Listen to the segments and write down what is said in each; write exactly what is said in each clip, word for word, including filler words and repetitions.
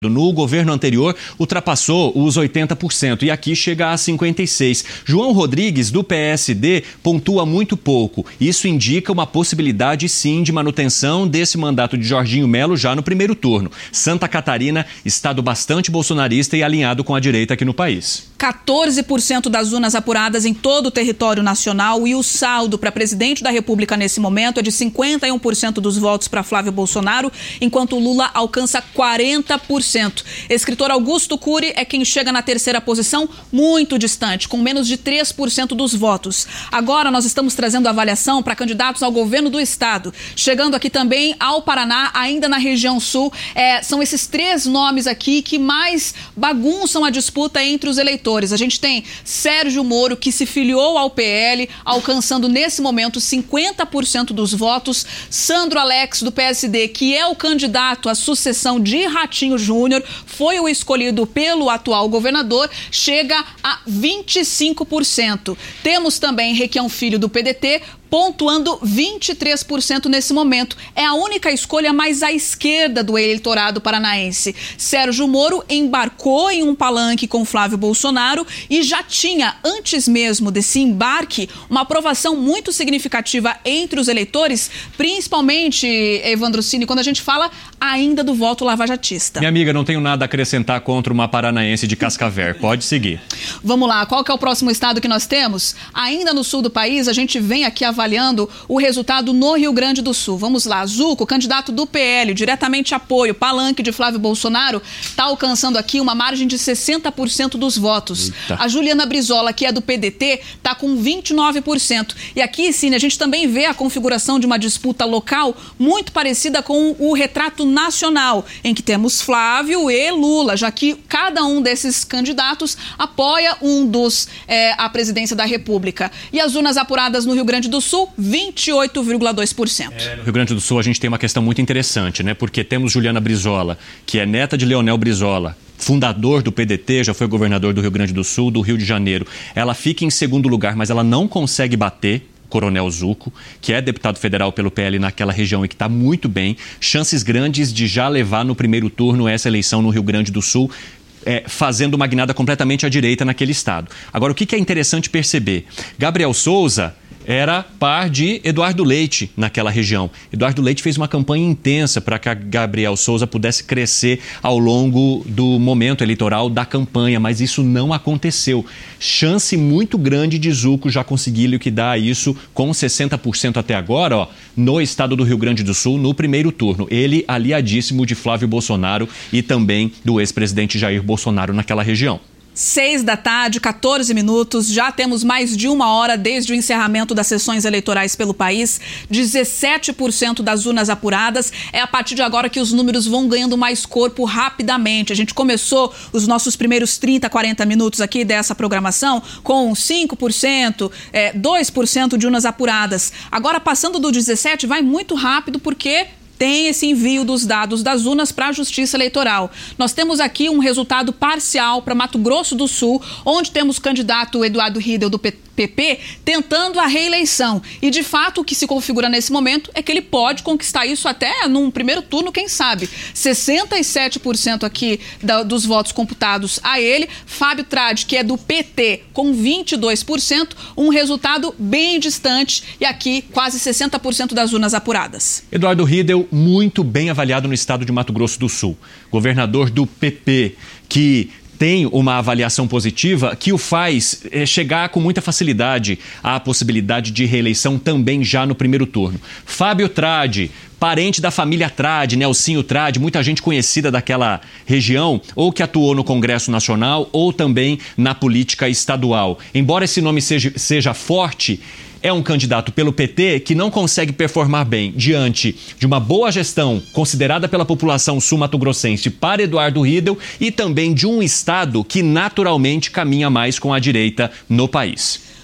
No governo anterior, ultrapassou os oitenta por cento e aqui chega a cinquenta e seis por cento. João Rodrigues, do P S D, pontua muito pouco. Isso indica uma possibilidade, sim, de manutenção desse mandato de Jorginho Melo já no primeiro turno. Santa Catarina, estado bastante bolsonarista e alinhado com a direita aqui no país. quatorze por cento das urnas apuradas em todo o território nacional e o saldo para presidente da República nesse momento é de cinquenta e um por cento dos votos para Flávio Bolsonaro, enquanto Lula alcança quarenta por cento. Escritor Augusto Cury é quem chega na terceira posição, muito distante, com menos de três por cento dos votos. Agora nós estamos trazendo avaliação para candidatos ao governo do estado. Chegando aqui também ao Paraná, ainda na região sul, é, são esses três nomes aqui que mais bagunçam a disputa entre os eleitores. A gente tem Sérgio Moro, que se filiou ao P L, alcançando nesse momento cinquenta por cento dos votos. Sandro Alex, do P S D, que é o candidato à sucessão de Ratinho Júnior, foi o escolhido pelo atual governador, chega a vinte e cinco por cento. Temos também Requião Filho, do P D T, pontuando vinte e três por cento nesse momento. É a única escolha mais à esquerda do eleitorado paranaense. Sérgio Moro embarcou em um palanque com Flávio Bolsonaro e já tinha, antes mesmo desse embarque, uma aprovação muito significativa entre os eleitores, principalmente, Evandro Cini, quando a gente fala ainda do voto lavajatista. Minha amiga, não tenho nada a acrescentar contra uma paranaense de Cascavel. Pode seguir. Vamos lá, qual que é o próximo estado que nós temos? Ainda no sul do país, a gente vem aqui avaliando o resultado no Rio Grande do Sul. Vamos lá, Zuco, candidato do P L, diretamente apoio, palanque de Flávio Bolsonaro, está alcançando aqui uma margem de sessenta por cento dos votos. Eita. A Juliana Brizola, que é do P D T, está com vinte e nove por cento. E aqui, sim, a gente também vê a configuração de uma disputa local muito parecida com o retrato nacional, em que temos Flávio e Lula, já que cada um desses candidatos apoia um dos é, a presidência da República. E as urnas apuradas no Rio Grande do Sul, vinte e oito vírgula dois por cento. É, no Rio Grande do Sul a gente tem uma questão muito interessante, né? Porque temos Juliana Brizola, que é neta de Leonel Brizola, fundador do P D T, já foi governador do Rio Grande do Sul, do Rio de Janeiro. Ela fica em segundo lugar, mas ela não consegue bater Coronel Zuco, que é deputado federal pelo P L naquela região e que está muito bem. Chances grandes de já levar no primeiro turno essa eleição no Rio Grande do Sul, É, fazendo uma guinada completamente à direita naquele estado. Agora, o que, que é interessante perceber? Gabriel Souza era par de Eduardo Leite naquela região. Eduardo Leite fez uma campanha intensa para que a Gabriel Souza pudesse crescer ao longo do momento eleitoral da campanha, mas isso não aconteceu. Chance muito grande de Zuco já conseguir liquidar isso com sessenta por cento até agora, ó, no estado do Rio Grande do Sul, no primeiro turno. Ele aliadíssimo de Flávio Bolsonaro e também do ex-presidente Jair Bolsonaro naquela região. Seis da tarde, quatorze minutos, já temos mais de uma hora desde o encerramento das sessões eleitorais pelo país. dezessete por cento das urnas apuradas. É a partir de agora que os números vão ganhando mais corpo rapidamente. A gente começou os nossos primeiros trinta, quarenta minutos aqui dessa programação com cinco por cento, é, dois por cento de urnas apuradas. Agora, passando do dezessete, vai muito rápido porque tem esse envio dos dados das urnas para a Justiça Eleitoral. Nós temos aqui um resultado parcial para Mato Grosso do Sul, onde temos o candidato Eduardo Riedel, do P P, tentando a reeleição. E, de fato, o que se configura nesse momento é que ele pode conquistar isso até num primeiro turno, quem sabe. sessenta e sete por cento aqui da, dos votos computados a ele. Fábio Tradi, que é do P T, com vinte e dois por cento, um resultado bem distante. E aqui, quase sessenta por cento das urnas apuradas. Eduardo Riedel, muito bem avaliado no estado de Mato Grosso do Sul. Governador do P P, que tem uma avaliação positiva que o faz é, chegar com muita facilidade à possibilidade de reeleição também já no primeiro turno. Fábio Tradi, parente da família Tradi, Nelsinho Tradi, muita gente conhecida daquela região, ou que atuou no Congresso Nacional ou também na política estadual. Embora esse nome seja, seja forte, é um candidato pelo P T que não consegue performar bem diante de uma boa gestão considerada pela população sul-mato-grossense para Eduardo Riedel e também de um estado que naturalmente caminha mais com a direita no país.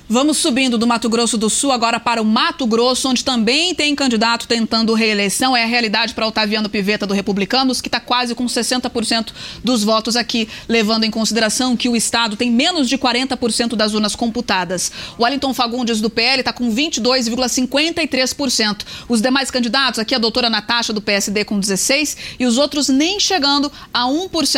Vamos subindo do Mato Grosso do Sul agora para o Mato Grosso, onde também tem candidato tentando reeleição. É a realidade para Otaviano Pivetta, do Republicanos, que está quase com sessenta por cento dos votos aqui, levando em consideração que o estado tem menos de quarenta por cento das urnas computadas. O Wellington Fagundes, do P L, está com vinte e dois vírgula cinquenta e três por cento. Os demais candidatos, aqui a doutora Natasha, do P S D, com dezesseis por cento, e os outros nem chegando a um por cento